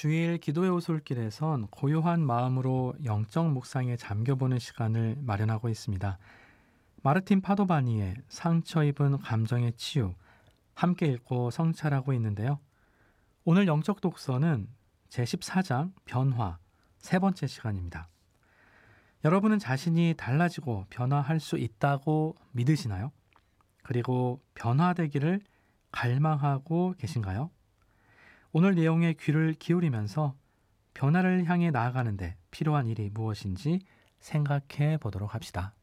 주일 기도의 오솔길에선 고요한 마음으로 영적 묵상에 잠겨보는 시간을 마련하고 있습니다. 마르틴 파도바니의 상처 입은 감정의 치유, 함께 읽고 성찰하고 있는데요. 오늘 영적 독서는 제14장 변화, 세 번째 시간입니다. 여러분은 자신이 달라지고 변화할 수 있다고 믿으시나요? 그리고 변화되기를 갈망하고 계신가요? 오늘 내용에 귀를 기울이면서 변화를 향해 나아가는데 필요한 일이 무엇인지 생각해 보도록 합시다.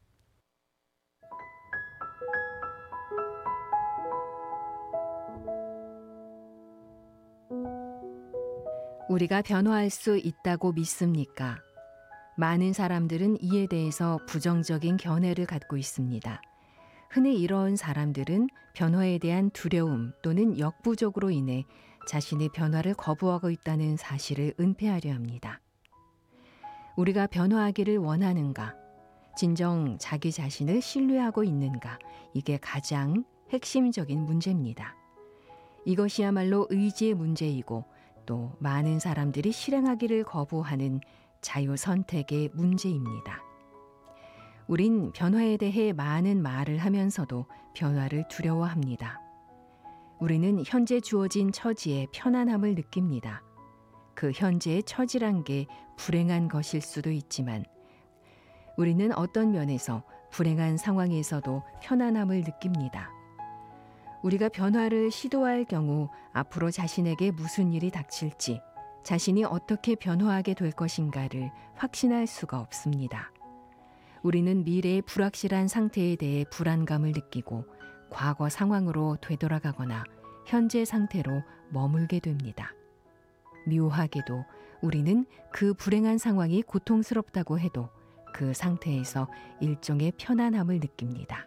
우리가 변화할 수 있다고 믿습니까? 많은 사람들은 이에 대해서 부정적인 견해를 갖고 있습니다. 흔히 이런 사람들은 변화에 대한 두려움 또는 역부족으로 인해 자신의 변화를 거부하고 있다는 사실을 은폐하려 합니다. 우리가 변화하기를 원하는가? 진정 자기 자신을 신뢰하고 있는가? 이게 가장 핵심적인 문제입니다. 이것이야말로 의지의 문제이고 또 많은 사람들이 실행하기를 거부하는 자유 선택의 문제입니다. 우린 변화에 대해 많은 말을 하면서도 변화를 두려워합니다. 우리는 현재 주어진 처지에 편안함을 느낍니다. 그 현재의 처지란 게 불행한 것일 수도 있지만 우리는 어떤 면에서 불행한 상황에서도 편안함을 느낍니다. 우리가 변화를 시도할 경우 앞으로 자신에게 무슨 일이 닥칠지, 자신이 어떻게 변화하게 될 것인가를 확신할 수가 없습니다. 우리는 미래의 불확실한 상태에 대해 불안감을 느끼고 과거 상황으로 되돌아가거나 현재 상태로 머물게 됩니다. 묘하게도 우리는 그 불행한 상황이 고통스럽다고 해도 그 상태에서 일종의 편안함을 느낍니다.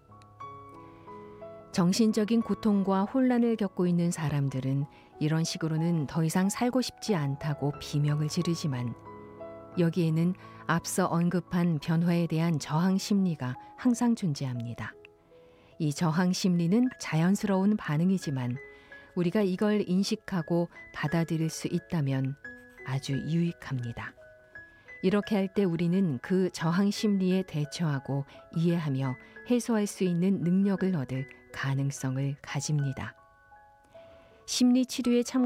정신적인 고통과 혼란을 겪고 있는 사람들은 이런 식으로는 더 이상 살고 싶지 않다고 비명을 지르지만 여기에는 앞서 언급한 변화에 대한 저항 심리가 항상 존재합니다. 이 저항 심리는 자연스러운 반응이지만 우리가 이걸 인식하고 받아들일 수 있다면 아주 유익합니다. 이렇게 할 때 우리는 그 저항 심리에 대처하고 이해하며 해소할 수 있는 능력을 얻을 가능성을 가집니다. 심리 치료에